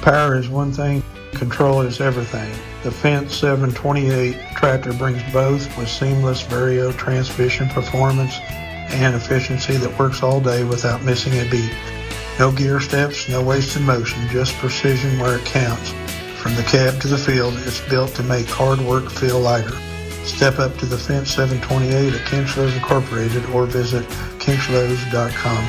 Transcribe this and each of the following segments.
Power is one thing, control is everything. The Fendt 728 tractor brings both with seamless Vario transmission performance and efficiency that works all day without missing a beat. No gear steps, no wasted motion, just precision where it counts. From the cab to the field, it's built to make hard work feel lighter. Step up to the Fendt 728 at Kinchlows Incorporated or visit kinchlows.com.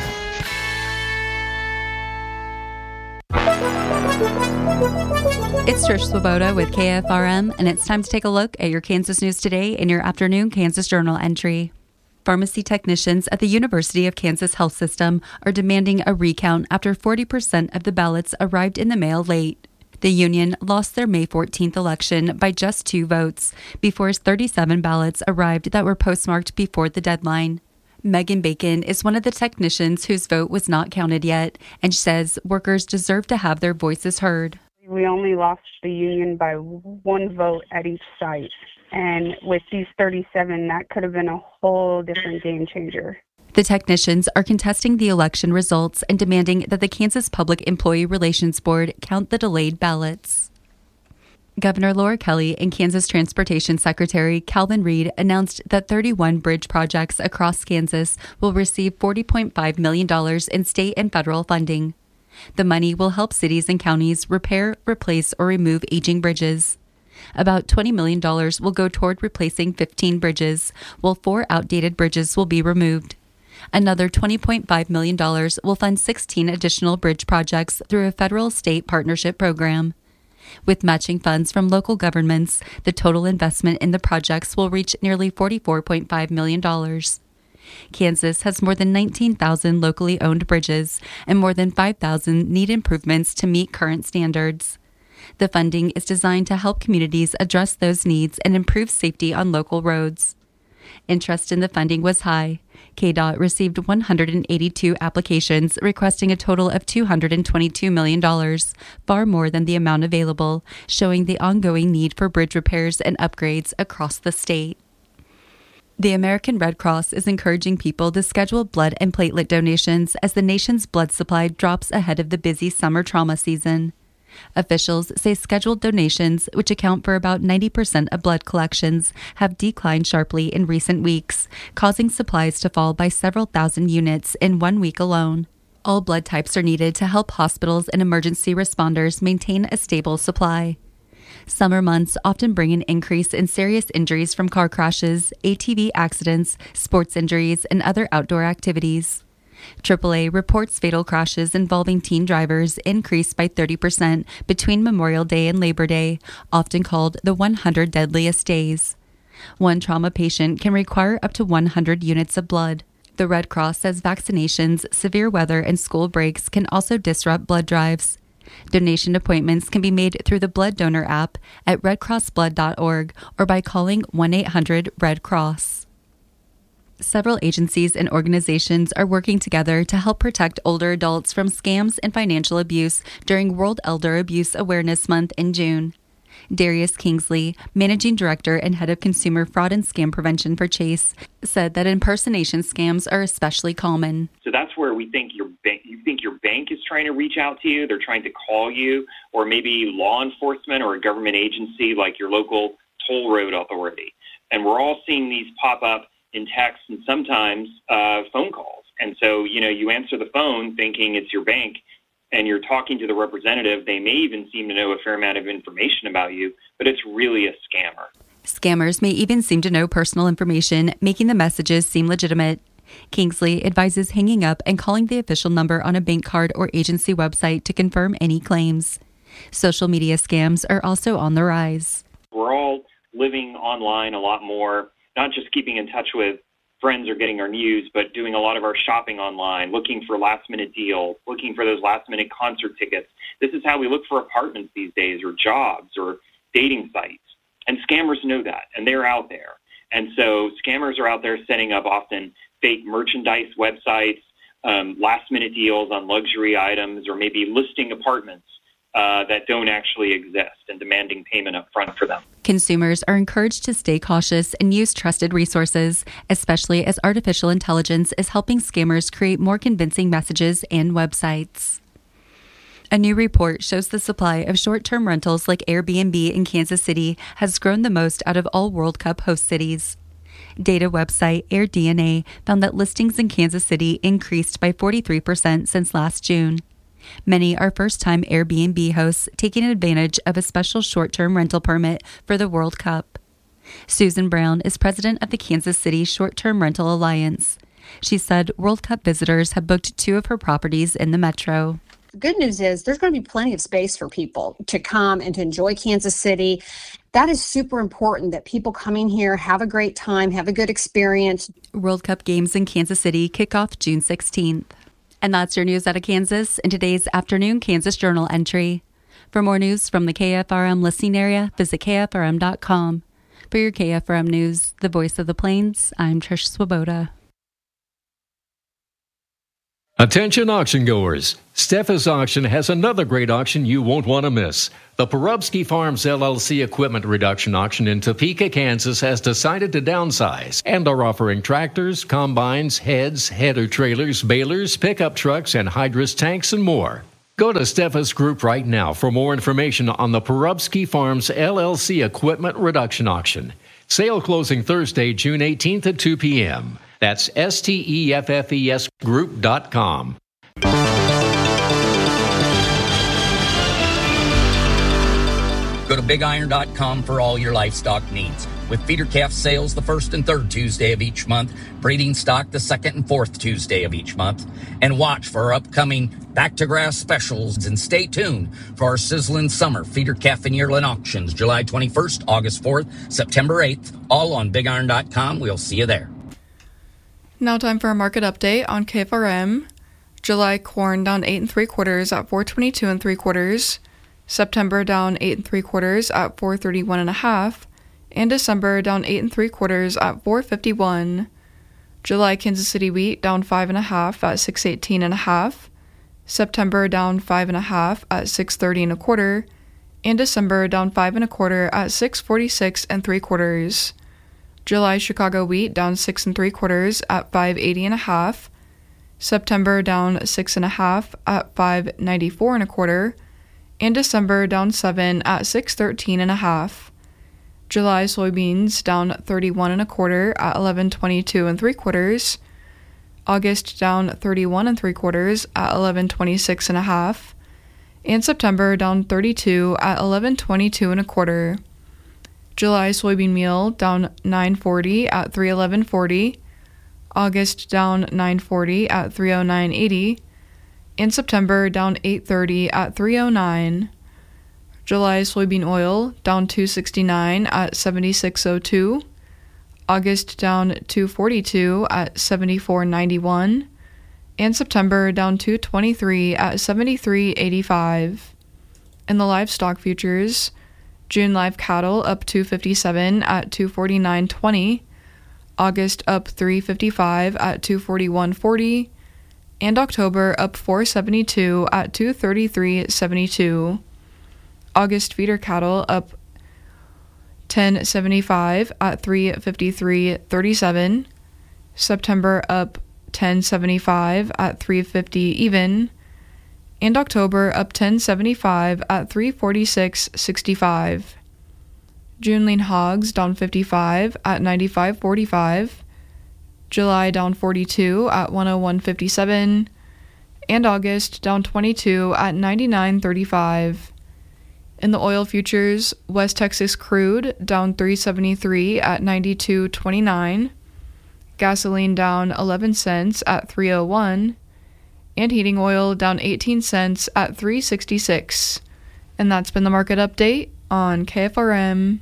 It's Trish Swoboda with KFRM, and it's time to take a look at your Kansas news today in your afternoon Kansas Journal entry. Pharmacy technicians at the University of Kansas Health System are demanding a recount after 40% of the ballots arrived in the mail late. The union lost their May 14th election by just 2 votes before 37 ballots arrived that were postmarked before the deadline. Megan Bacon is one of the technicians whose vote was not counted yet and says workers deserve to have their voices heard. We only lost the union by 1 vote at each site. And with these 37, that could have been a whole different game changer. The technicians are contesting the election results and demanding that the Kansas Public Employee Relations Board count the delayed ballots. Governor Laura Kelly and Kansas Transportation Secretary Calvin Reed announced that 31 bridge projects across Kansas will receive $40.5 million in state and federal funding. The money will help cities and counties repair, replace, or remove aging bridges. About $20 million will go toward replacing 15 bridges, while 4 outdated bridges will be removed. Another $20.5 million will fund 16 additional bridge projects through a federal-state partnership program. With matching funds from local governments, the total investment in the projects will reach nearly $44.5 million. Kansas has more than 19,000 locally owned bridges, and more than 5,000 need improvements to meet current standards. The funding is designed to help communities address those needs and improve safety on local roads. Interest in the funding was high. KDOT received 182 applications requesting a total of $222 million, far more than the amount available, showing the ongoing need for bridge repairs and upgrades across the state. The American Red Cross is encouraging people to schedule blood and platelet donations as the nation's blood supply drops ahead of the busy summer trauma season. Officials say scheduled donations, which account for about 90% of blood collections, have declined sharply in recent weeks, causing supplies to fall by several thousand units in 1 week alone. All blood types are needed to help hospitals and emergency responders maintain a stable supply. Summer months often bring an increase in serious injuries from car crashes, ATV accidents, sports injuries, and other outdoor activities. AAA reports fatal crashes involving teen drivers increased by 30% between Memorial Day and Labor Day, often called the 100 deadliest days. One trauma patient can require up to 100 units of blood. The Red Cross says vaccinations, severe weather, and school breaks can also disrupt blood drives. Donation appointments can be made through the Blood Donor app at redcrossblood.org or by calling 1-800-RED-CROSS. Several agencies and organizations are working together to help protect older adults from scams and financial abuse during World Elder Abuse Awareness Month in June. Darius Kingsley, Managing Director and Head of Consumer Fraud and Scam Prevention for Chase, said that impersonation scams are especially common. So that's where we think you think your bank is trying to reach out to you. They're trying to call you, or maybe law enforcement or a government agency like your local toll road authority. And we're all seeing these pop up in text and sometimes phone calls. And so, you answer the phone thinking it's your bank and you're talking to the representative. They may even seem to know a fair amount of information about you, but it's really a scammer. Scammers may even seem to know personal information, making the messages seem legitimate. Kingsley advises hanging up and calling the official number on a bank card or agency website to confirm any claims. Social media scams are also on the rise. We're all living online a lot more, not just keeping in touch with friends or getting our news, but doing a lot of our shopping online, looking for last-minute deals, looking for those last-minute concert tickets. This is how we look for apartments these days, or jobs, or dating sites. And scammers know that, and they're out there. And so scammers are out there setting up often fake merchandise websites, last-minute deals on luxury items, or maybe listing apartments that don't actually exist and demanding payment up front for them. Consumers are encouraged to stay cautious and use trusted resources, especially as artificial intelligence is helping scammers create more convincing messages and websites. A new report shows the supply of short-term rentals like Airbnb in Kansas City has grown the most out of all World Cup host cities. Data website AirDNA found that listings in Kansas City increased by 43% since last June. Many are first-time Airbnb hosts taking advantage of a special short-term rental permit for the World Cup. Susan Brown is president of the Kansas City Short-Term Rental Alliance. She said World Cup visitors have booked 2 of her properties in the metro. The good news is there's going to be plenty of space for people to come and to enjoy Kansas City. That is super important that people coming here have a great time, have a good experience. World Cup games in Kansas City kick off June 16th. And that's your news out of Kansas in today's afternoon Kansas Journal entry. For more news from the KFRM listening area, visit KFRM.com. For your KFRM news, the voice of the Plains, I'm Trish Swoboda. Attention auction goers. Steffes Auction has another great auction you won't want to miss. The Porubsky Farms LLC Equipment Reduction Auction in Topeka, Kansas has decided to downsize and are offering tractors, combines, heads, header trailers, balers, pickup trucks, and hydrous tanks and more. Go to Steffes Group right now for more information on the Porubsky Farms LLC Equipment Reduction Auction. Sale closing Thursday, June 18th at 2 p.m. That's STEFFES Group.com. Go to BigIron.com for all your livestock needs. With feeder calf sales the first and third Tuesday of each month, breeding stock the second and fourth Tuesday of each month, and watch for our upcoming back to grass specials and stay tuned for our sizzling summer feeder calf and yearling auctions July 21st, August 4th, September 8th, all on BigIron.com. We'll see you there. Now time for a market update on KFRM. July corn down 8 3/4 at 422 3/4. September down 8 3/4 at 431 1/2. And December down 8 3/4 at 451. July Kansas City wheat down 5 1/2 at 618 1/2. September down 5 1/2 at 630 1/4. And December down 5 1/4 at 646 3/4. July Chicago wheat down 6 3/4 at 580 1/2. September down 6 1/2 at 594 1/4. And December down 7 at 613 1/2. July soybeans down 31 1/4 at 1122 3/4. August down 31 3/4 at 1126 1/2. And September down 32 at 1122 1/4. July soybean meal down 940 at 311.40. August down 940 at 309.80. And September down 830 at 309. July soybean oil down 269 at 76.02. August down 242 at 74.91. And September down 223 at 73.85. In the livestock futures, June live cattle up 257 at 249.20. August up 355 at 241.40. And October up 472 at 233.72. August feeder cattle up 1075 at 353.37. September up 1075 at 350 even. And October up 1075 at 346.65. June lean hogs down 55 at 95.45. July down 42 at 101.57. And August down 22 at 99.35. In the oil futures, West Texas crude down 373 at 92.29. Gasoline down 11 cents at 301. And heating oil down 18 cents at 366. And that's been the market update on KFRM.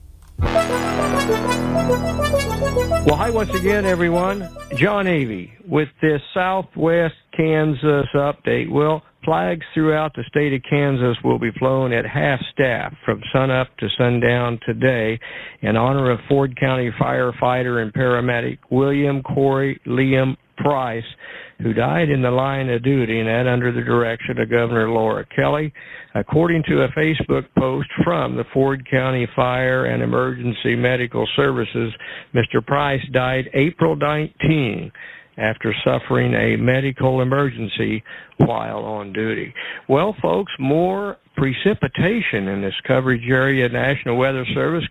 Well, hi once again, everyone. John Avey with this Southwest Kansas update. Well, flags throughout the state of Kansas will be flown at half-staff from sunup to sundown today in honor of Ford County firefighter and paramedic William Corey Liam Price, who died in the line of duty, and that under the direction of Governor Laura Kelly. According to a Facebook post from the Ford County Fire and Emergency Medical Services, Mr. Price died April 19 after suffering a medical emergency while on duty. Well, folks, more precipitation in this coverage area. National Weather Service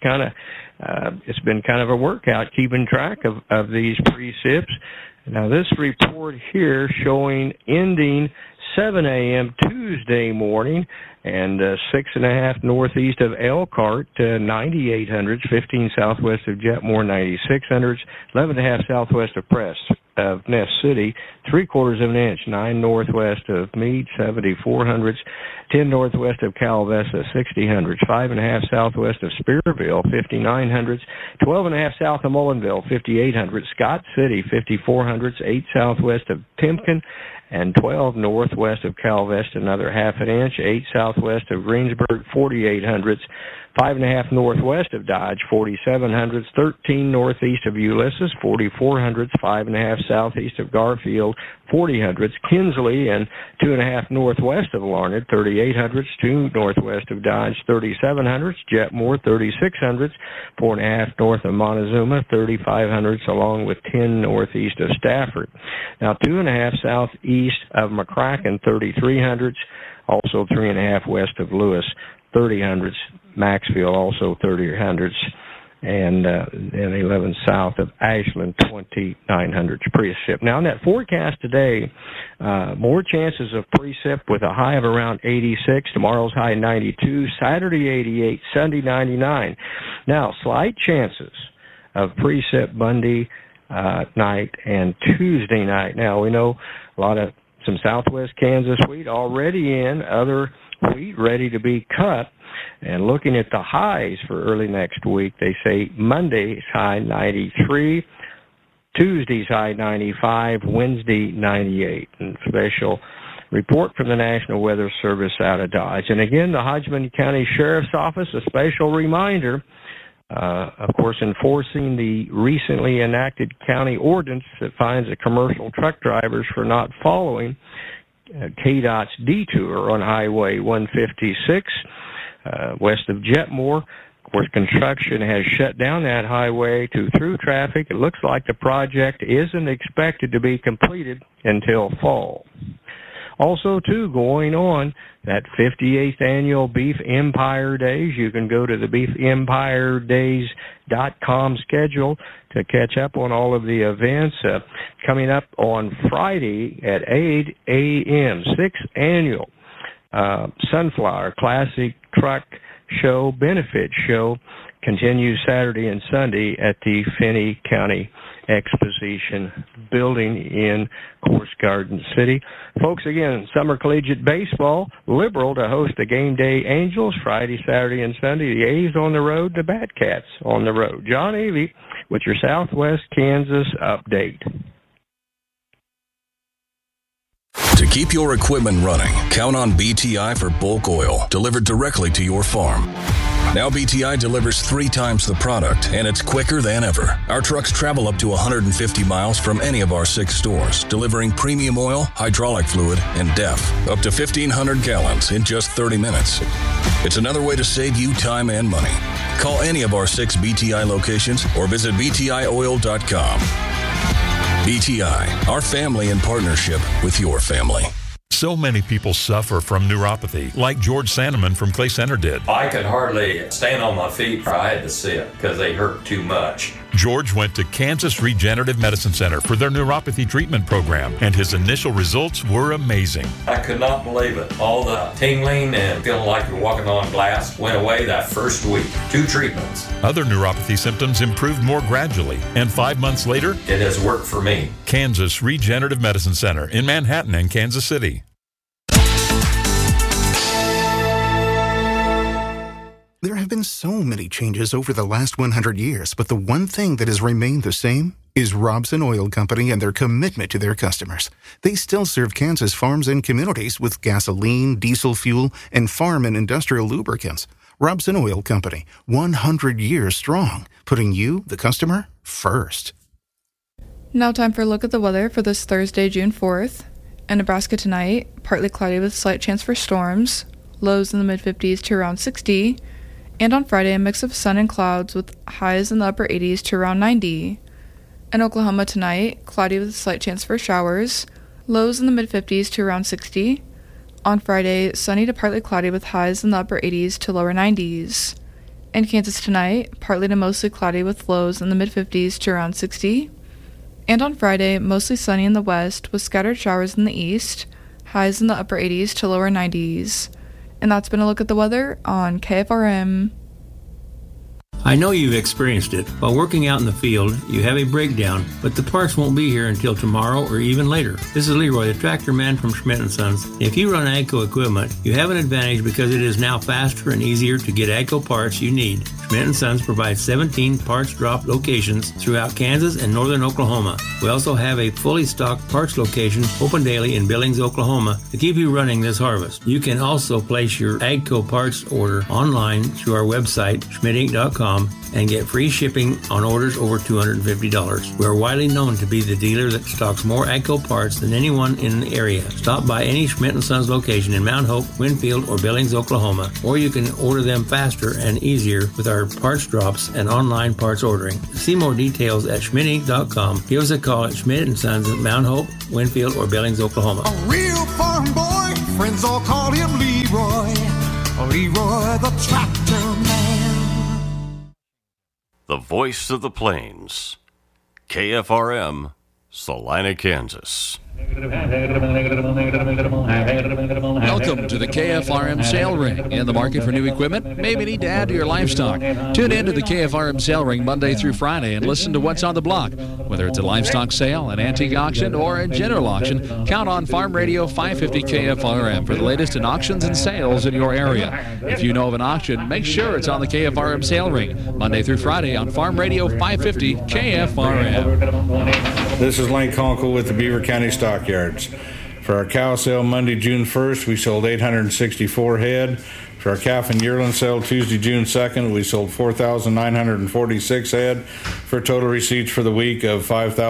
it's been kind of a workout keeping track of these precipits. Now, this report here showing ending 7 a.m. Tuesday morning, and 6.5 northeast of Elkhart, 9800s, 15 southwest of Jetmore, 9600s, 11.5 southwest of Ness City, 3/4 of an inch, 9 northwest of Meade, 7400s, 10 northwest of Calvessa, 6000s, 5.5 southwest of Spearville, 5900s, 12.5 south of Mullinville, 5800s, Scott City, 5400s, 8 southwest of Timken, and 12 northwest of Calvesta, another 1/2 inch, 8 southwest of Greensburg, 4800s, 5.5 northwest of Dodge, 4700s, 13 northeast of Ulysses, 4400s, 5.5 southeast of Garfield, 4000s, Kinsley, and 2.5 northwest of Larned, 3800s, 2 northwest of Dodge, 3700s, Jetmore, 3600s, 4.5 north of Montezuma, 3500s, along with 10 northeast of Stafford. Now, 2.5 southeast of McCracken, 3300s, also 3.5 west of Lewis, 3000s, Maxfield, also 3000s, and 11 south of Ashland, 2900s precip. Now, in that forecast today, more chances of precip with a high of around 86, tomorrow's high 92, Saturday 88, Sunday 99. Now, slight chances of precip Monday night and Tuesday night. Now, we know some southwest Kansas wheat already in, other wheat ready to be cut. And looking at the highs for early next week, they say Monday's high 93, Tuesday's high 95, Wednesday 98. And special report from the National Weather Service out of Dodge. And again, the Hodgman County Sheriff's Office, a special reminder, of course, enforcing the recently enacted county ordinance that fines the commercial truck drivers for not following KDOT's detour on Highway 156 west of Jetmore. Of course, construction has shut down that highway to through traffic. It looks like the project isn't expected to be completed until fall. Also, too, going on, that 58th annual Beef Empire Days. You can go to the beefempiredays.com schedule to catch up on all of the events. Coming up on Friday at 8 a.m., 6th annual Sunflower Classic Truck Show Benefit Show continues Saturday and Sunday at the Finney County Exposition Building in Course Garden City. Folks, again, Summer Collegiate Baseball, Liberal to host the Game Day Angels Friday, Saturday, and Sunday. The A's on the road, the Batcats on the road. John Avey with your Southwest Kansas update. To keep your equipment running, count on BTI for bulk oil delivered directly to your farm. Now BTI delivers 3 times the product, and it's quicker than ever. Our trucks travel up to 150 miles from any of our 6 stores, delivering premium oil, hydraulic fluid, and DEF, up to 1,500 gallons in just 30 minutes. It's another way to save you time and money. Call any of our 6 BTI locations or visit btioil.com. BTI, our family in partnership with your family. So many people suffer from neuropathy, like George Sandeman from Clay Center did. I could hardly stand on my feet. I had to sit because they hurt too much. George went to Kansas Regenerative Medicine Center for their neuropathy treatment program, and his initial results were amazing. I could not believe it. All the tingling and feeling like you're walking on glass went away that first week. 2 treatments. Other neuropathy symptoms improved more gradually, and 5 months later, it has worked for me. Kansas Regenerative Medicine Center in Manhattan and Kansas City. There have been so many changes over the last 100 years, but the one thing that has remained the same is Robson Oil Company and their commitment to their customers. They still serve Kansas farms and communities with gasoline, diesel fuel, and farm and industrial lubricants. Robson Oil Company, 100 years strong, putting you, the customer, first. Now time for a look at the weather for this Thursday, June 4th. In Nebraska tonight, partly cloudy with slight chance for storms, lows in the mid-50s to around 60, and on Friday, a mix of sun and clouds with highs in the upper 80s to around 90. In Oklahoma tonight, cloudy with a slight chance for showers. Lows in the mid-50s to around 60. On Friday, sunny to partly cloudy with highs in the upper 80s to lower 90s. In Kansas tonight, partly to mostly cloudy with lows in the mid-50s to around 60. And on Friday, mostly sunny in the west with scattered showers in the east, highs in the upper 80s to lower 90s. And that's been a look at the weather on KFRM. I know you've experienced it. While working out in the field, you have a breakdown, but the parts won't be here until tomorrow or even later. This is Leroy, the tractor man from Schmidt & Sons. If you run AGCO equipment, you have an advantage because it is now faster and easier to get AGCO parts you need. Schmidt & Sons provides 17 parts drop locations throughout Kansas and northern Oklahoma. We also have a fully stocked parts location open daily in Billings, Oklahoma to keep you running this harvest. You can also place your AGCO parts order online through our website, schmidtinc.com, and get free shipping on orders over $250. We are widely known to be the dealer that stocks more AGCO parts than anyone in the area. Stop by any Schmidt & Sons location in Mount Hope, Winfield, or Billings, Oklahoma, or you can order them faster and easier with our parts drops and online parts ordering. See more details at schmidtinc.com. Give us a call at Schmidt & Sons at Mount Hope, Winfield, or Billings, Oklahoma. A real farm boy, friends all call him Leroy. Leroy the tractor man. The voice of the plains, KFRM, Salina, Kansas. Welcome to the KFRM Sale Ring. In the market for new equipment? Maybe need to add to your livestock. Tune in to the KFRM Sale Ring Monday through Friday and listen to what's on the block. Whether it's a livestock sale, an antique auction, or a general auction, count on Farm Radio 550 KFRM for the latest in auctions and sales in your area. If you know of an auction, make sure it's on the KFRM Sale Ring Monday through Friday on Farm Radio 550 KFRM. This is Lane Conkle with the Beaver County Stockyards. For our cow sale Monday, June 1st, we sold 864 head. For our calf and yearling sale Tuesday, June 2nd, we sold 4,946 head for total receipts for the week of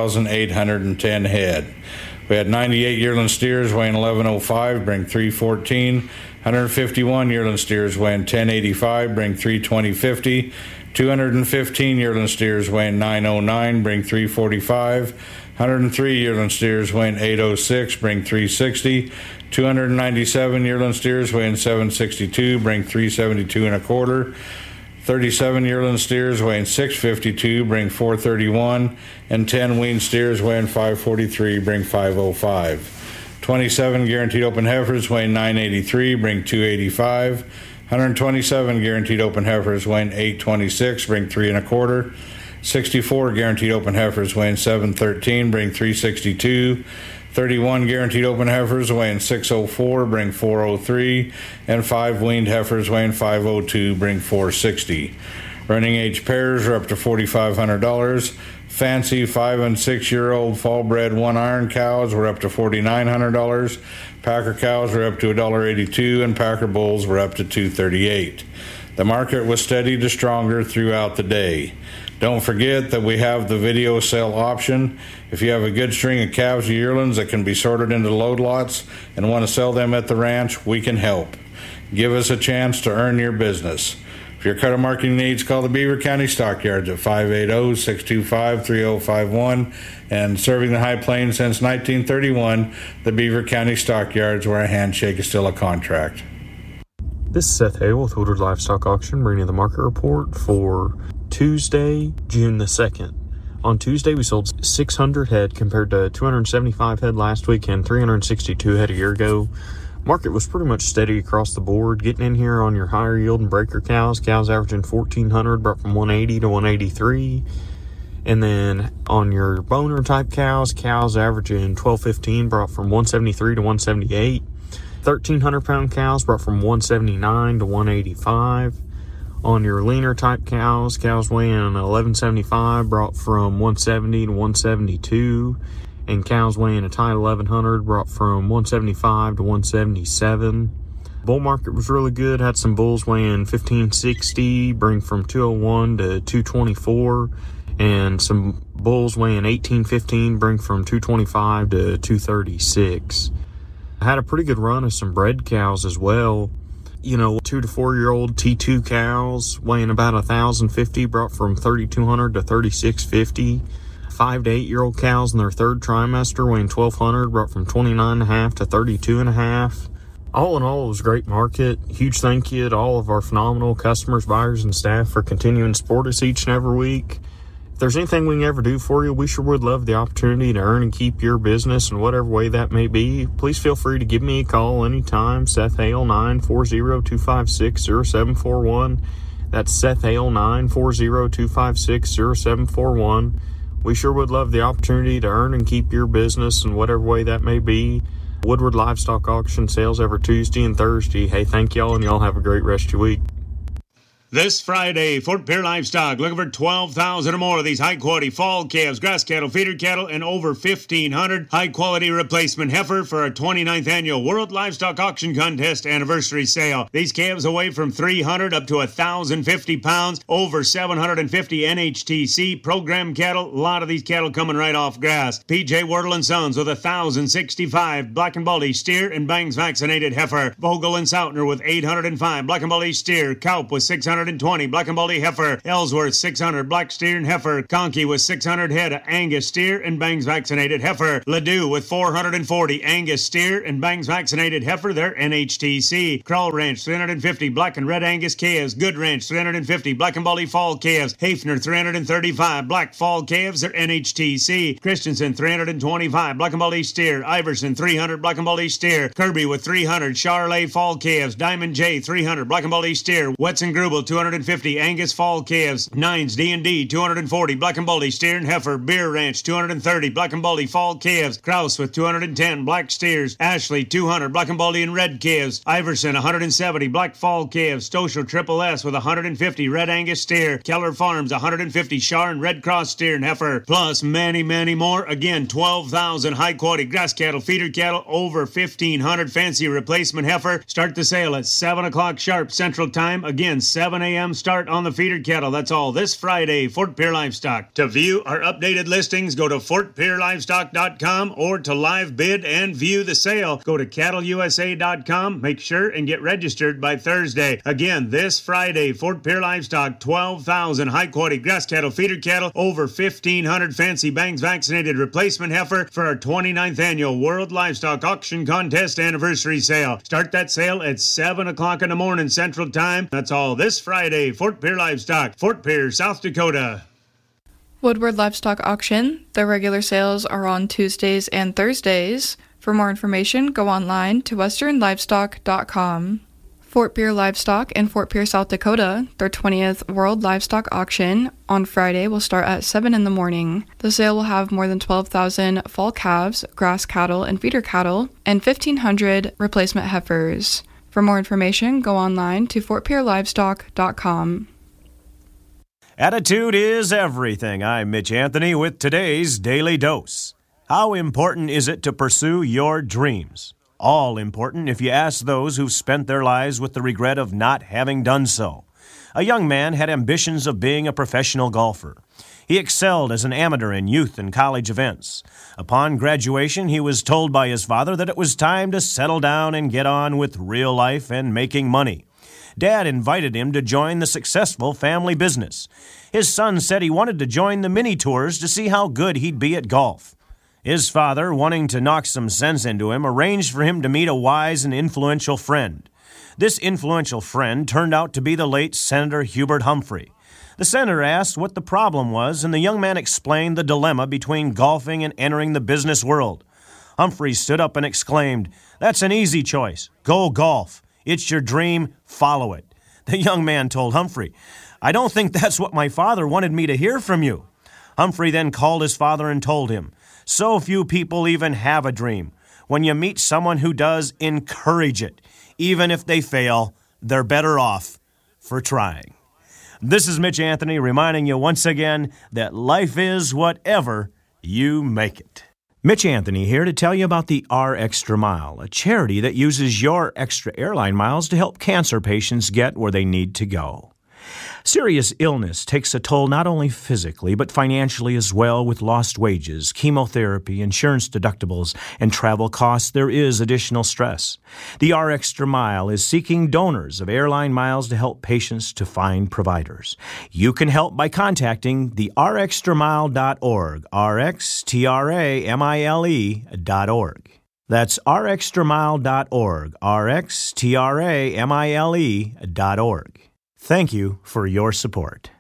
5,810 head. We had 98 yearling steers weighing 1105, bring 314. 151 yearling steers weighing 1085, bring 320.50. 215 yearling steers weighing 909, bring 345. 103 yearling steers weighing 806, bring 360. 297 yearling steers weighing 762, bring 372 and a quarter. 37 yearling steers weighing 652, bring 431, and 10 weaned steers weighing 543, bring 505. 27 guaranteed open heifers weighing 983, bring 285. 127 guaranteed open heifers weighing 826, bring 3 and a quarter. 64 guaranteed open heifers weighing 713, bring 362. 31 guaranteed open heifers weighing 604, bring 403, and 5 weaned heifers weighing 502, bring 460. Running age pairs are up to $4,500. Fancy 5 and 6 year old fall bred one iron cows were up to $4,900. Packer cows were up to $1.82, and Packer bulls were up to $2.38. The market was steady to stronger throughout the day. Don't forget that we have the video sale option. If you have a good string of calves or yearlings that can be sorted into load lots and want to sell them at the ranch, we can help. Give us a chance to earn your business. For your cattle marketing needs, call the Beaver County Stockyards at 580-625-3051. And serving the High Plains since 1931, the Beaver County Stockyards, where a handshake is still a contract. This is Seth Hale with Woodward Livestock Auction, bringing you the market report for Tuesday, June the 2nd. On Tuesday, we sold 600 head compared to 275 head last week and 362 head a year ago. Market was pretty much steady across the board. Getting in here on your higher yield and breaker cows averaging 1,400, brought from 180 to 183. And then on your boner type cows averaging 1,215, brought from 173 to 178. 1,300 pound cows brought from 179 to 185. On your leaner type cows weighing 1175 brought from 170 to 172. And cows weighing a tight 1100 brought from 175 to 177. Bull market was really good. Had some bulls weighing 1560, bring from 201 to 224. And some bulls weighing 1815, bring from 225 to 236. I had a pretty good run of some bred cows as well. 2 to 4 year old T2 cows weighing about 1,050, brought from 3,200 to 3,650. 5 to 8 year old cows in their third trimester weighing 1,200, brought from 29.5 to 32.5. All in all, it was a great market. Huge thank you to all of our phenomenal customers, buyers, and staff for continuing to support us each and every week. If there's anything we can ever do for you, we sure would love the opportunity to earn and keep your business in whatever way that may be. Please feel free to give me a call anytime. Seth Hale, 940-256-0741. That's Seth Hale, 940-256-0741. We sure would love the opportunity to earn and keep your business in whatever way that may be. Woodward Livestock Auction sales every Tuesday and Thursday. Hey, thank y'all, and y'all have a great rest of your week. This Friday, Fort Pierre Livestock looking for 12,000 or more of these high-quality fall calves, grass cattle, feeder cattle, and over 1,500 high-quality replacement heifer for our 29th annual World Livestock Auction Contest anniversary sale. These calves weigh from 300 up to 1,050 pounds, over 750 NHTC program cattle. A lot of these cattle coming right off grass. P.J. Wardle & Sons with 1,065 black and baldy steer and bangs vaccinated heifer. Vogel and Sautner with 805 black and baldy steer. Kaup with 620 black and baldy heifer. Ellsworth 600 black steer and heifer. Conkey with 600 head of Angus steer and bangs vaccinated heifer. Ladue with 440 Angus steer and bangs vaccinated heifer. They're NHTC. Krull Ranch 350 black and red Angus calves. Good Ranch 350 black and baldy fall calves. Hafner 335 black fall calves. They're NHTC. Christensen 325 black and baldy steer. Iverson 300 black and baldy steer. Kirby with 300 Charolais fall calves. Diamond J 300 black and baldy steer. Wetson Grubel 250 Angus fall calves. Nines D&D 240 black and baldy steer and heifer. Beer Ranch 230 black and baldy fall calves. Kraus with 210 black steers. Ashley 200 black and baldy and red calves. Iverson 170 black fall calves. Stoschel Triple S with 150 red Angus steer. Keller Farms 150 Char and Red Cross steer and heifer. Plus many, many more. Again, 12,000 high quality grass cattle, feeder cattle, over 1,500 fancy replacement heifer. Start the sale at 7 o'clock sharp Central Time. Again, 7 a.m. start on the feeder cattle. That's all this Friday, Fort Pierre Livestock. To view our updated listings, go to fortpierrelivestock.com, or to live bid and view the sale, go to cattleusa.com. Make sure and get registered by Thursday. Again, this Friday, Fort Pierre Livestock, 12,000 high-quality grass cattle, feeder cattle, over 1,500 fancy bangs vaccinated replacement heifer for our 29th annual World Livestock Auction Contest anniversary sale. Start that sale at 7 o'clock in the morning Central Time. That's all this Friday, Fort Pierre Livestock, Fort Pierre, South Dakota. Woodward Livestock Auction. Their regular sales are on Tuesdays and Thursdays. For more information, go online to westernlivestock.com. Fort Pierre Livestock in Fort Pierre, South Dakota. Their 20th World Livestock Auction on Friday will start at 7 in the morning. The sale will have more than 12,000 fall calves, grass cattle, and feeder cattle, and 1,500 replacement heifers. For more information, go online to fortpierrelivestock.com. Attitude is everything. I'm Mitch Anthony with today's Daily Dose. How important is it to pursue your dreams? All important if you ask those who've spent their lives with the regret of not having done so. A young man had ambitions of being a professional golfer. He excelled as an amateur in youth and college events. Upon graduation, he was told by his father that it was time to settle down and get on with real life and making money. Dad invited him to join the successful family business. His son said he wanted to join the mini tours to see how good he'd be at golf. His father, wanting to knock some sense into him, arranged for him to meet a wise and influential friend. This influential friend turned out to be the late Senator Hubert Humphrey. The senator asked what the problem was, and the young man explained the dilemma between golfing and entering the business world. Humphrey stood up and exclaimed, "That's an easy choice. Go golf. It's your dream. Follow it." The young man told Humphrey, "I don't think that's what my father wanted me to hear from you." Humphrey then called his father and told him, "So few people even have a dream. When you meet someone who does, encourage it. Even if they fail, they're better off for trying." This is Mitch Anthony reminding you once again that life is whatever you make it. Mitch Anthony here to tell you about the R Extra Mile, a charity that uses your extra airline miles to help cancer patients get where they need to go. Serious illness takes a toll not only physically, but financially as well, with lost wages, chemotherapy, insurance deductibles, and travel costs. There is additional stress. The RXtra Mile is seeking donors of airline miles to help patients to find providers. You can help by contacting the rxtramile.org, rxtramile.org. That's rxtramile.org, rxtramile.org. Thank you for your support.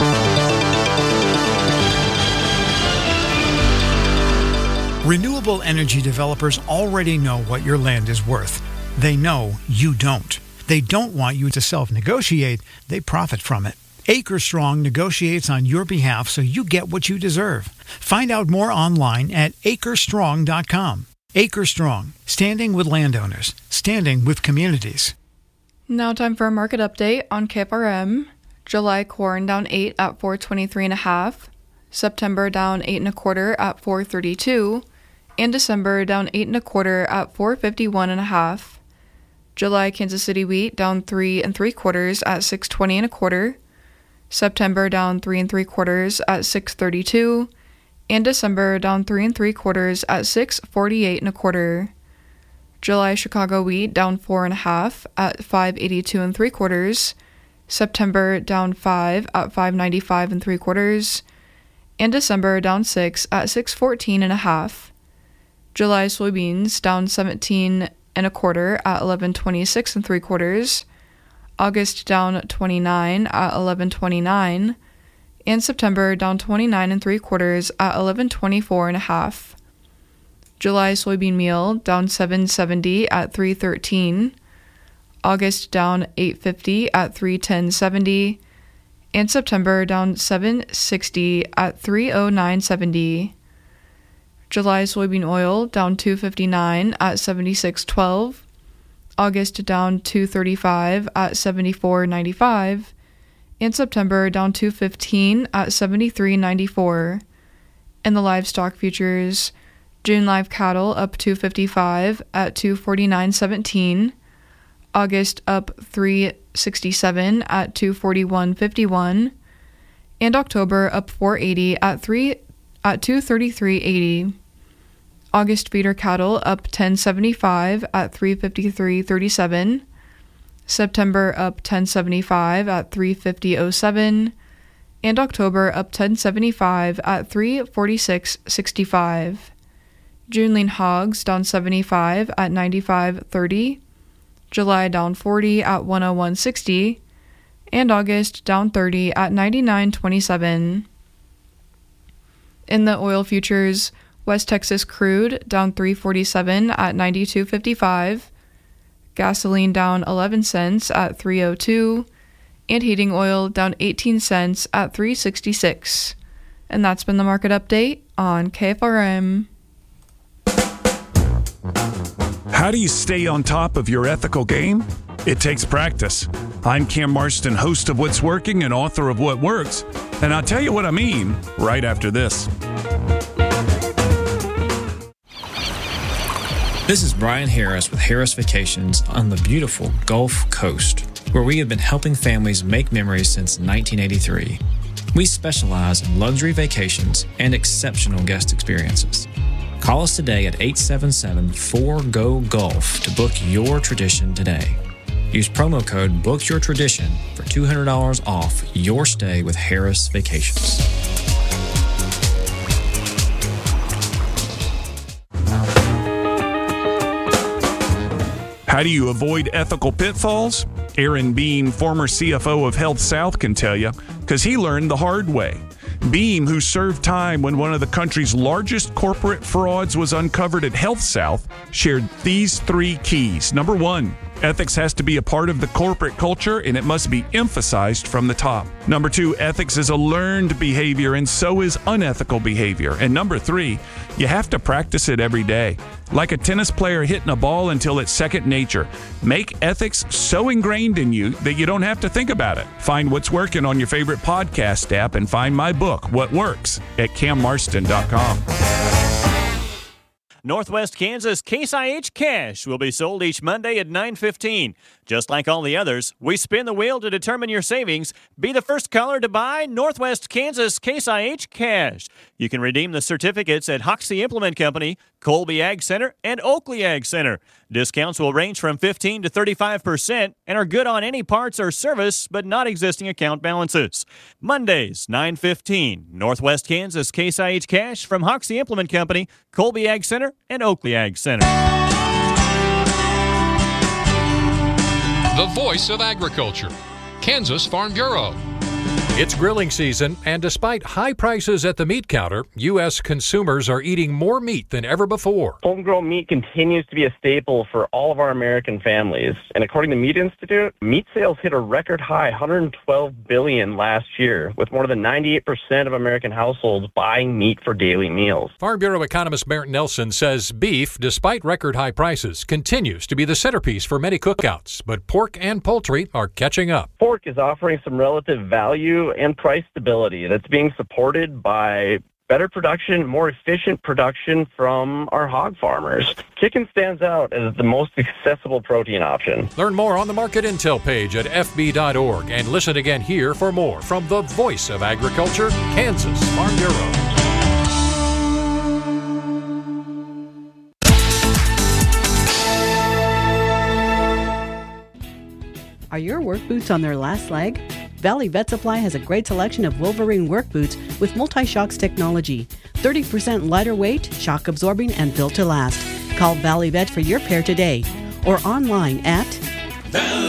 Renewable energy developers already know what your land is worth. They know you don't. They don't want you to self-negotiate. They profit from it. Acre Strong negotiates on your behalf so you get what you deserve. Find out more online at acrestrong.com. Acre Strong, standing with landowners, standing with communities. Now time for a market update on KFRM. July corn down 8 at 423.5. September down 8 1/4 at 432. And December down 8 1/4 at 451.5. July Kansas City wheat down 3 3/4 at 620 1/4. September down 3 3/4 at 632. And December down 3 3/4 at 648 1/4. July Chicago wheat down 4 1/2 at 582 3/4. September down 5 at 595 3/4. And December down 6 at 614 1/2. July soybeans down 17 1/4 at 1126 3/4. August down 29 at 1129. And September down 29 3/4 at 1124 1/2. July soybean meal down 770 at 313. August down 850 at 310.70. And September down 760 at 309.70. July soybean oil down 259 at 76.12. August down 235 at 74.95. And September down 215 at 73.94. And the livestock futures, June live cattle up 255 at 249.17. August up 367 at 241.51. And October up 480 at 233.80. August feeder cattle up 1075 at 353.37. September up 1075 at 350.07. And October up 1075 at 346.65. June lean hogs down 75 at 95.30. July down 40 at 101.60. And August down 30 at 99.27. In the oil futures, West Texas crude down 347 at 92.55. Gasoline down 11 cents at 302. And heating oil down 18 cents at 366. And that's been the market update on KFRM. How do you stay on top of your ethical game? It takes practice. I'm Cam Marston, host of What's Working and author of What Works, and I'll tell you what I mean right after this. This is Brian Harris with Harris Vacations on the beautiful Gulf Coast, where we have been helping families make memories since 1983. We specialize in luxury vacations and exceptional guest experiences. Call us today at 877-4GO-GULF to book your tradition today. Use promo code BOOKYOURTRADITION for $200 off your stay with Harris Vacations. How do you avoid ethical pitfalls? Aaron Beam, former CFO of Health South, can tell you, because he learned the hard way. Beam, who served time when one of the country's largest corporate frauds was uncovered at Health South, shared these 3 keys. Number 1, ethics has to be a part of the corporate culture, and it must be emphasized from the top. Number 2, ethics is a learned behavior, and so is unethical behavior. And number 3, you have to practice it every day. Like a tennis player hitting a ball until it's second nature. Make ethics so ingrained in you that you don't have to think about it. Find What's Working on your favorite podcast app and find my book, What Works, at CamMarston.com. Northwest Kansas Case IH Cash will be sold each Monday at 9:15. Just like all the others, we spin the wheel to determine your savings. Be the first caller to buy Northwest Kansas Case IH Cash. You can redeem the certificates at Hoxie Implement Company, Colby Ag Center, and Oakley Ag Center. Discounts will range from 15 to 35% and are good on any parts or service, but not existing account balances. Mondays, 9:15, Northwest Kansas Case IH Cash from Hoxie Implement Company, Colby Ag Center, and Oakley Ag Center. The voice of agriculture, Kansas Farm Bureau. It's grilling season, and despite high prices at the meat counter, U.S. consumers are eating more meat than ever before. Homegrown meat continues to be a staple for all of our American families. And according to Meat Institute, meat sales hit a record high, $112 billion last year, with more than 98% of American households buying meat for daily meals. Farm Bureau economist Barrett Nelson says beef, despite record high prices, continues to be the centerpiece for many cookouts, but pork and poultry are catching up. Pork is offering some relative value and price stability that's being supported by better production, more efficient production from our hog farmers. Chicken stands out as the most accessible protein option. Learn more on the Market Intel page at fb.org and listen again here for more from the voice of agriculture, Kansas Farm Bureau. Are your work boots on their last leg? Valley Vet Supply has a great selection of Wolverine work boots with multi-shocks technology. 30% lighter weight, shock absorbing, and built to last. Call Valley Vet for your pair today or online at